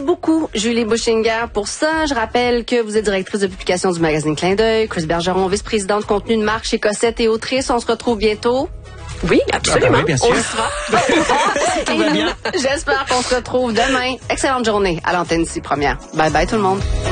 Beaucoup, Julie Bouchinger, pour ça. Je rappelle que vous êtes directrice de publication du magazine Clin d'œil, Chris Bergeron, vice-présidente contenu de marque chez Cossette et Autrice. On se retrouve bientôt. Oui, absolument. Oui, bien sûr. On le sera. Tout va bien. J'espère qu'on se retrouve demain. Excellente journée à l'antenne ici première. Bye bye tout le monde.